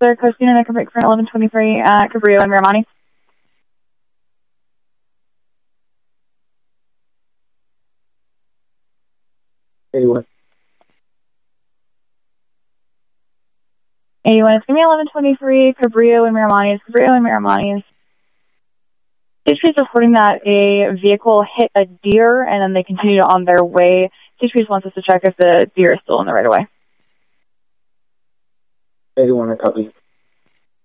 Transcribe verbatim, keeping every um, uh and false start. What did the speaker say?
They're coasting in a convict for eleven twenty-three at Cabrillo and Miramani. eighty-one. eighty-one, it's going to be eleven twenty-three, Cabrillo and Miramani. Cabrillo and Miramani. C H P is reporting that a vehicle hit a deer and then they continued on their way. C H P wants us to check if the deer is still in the right of way. eighty-one, I copy.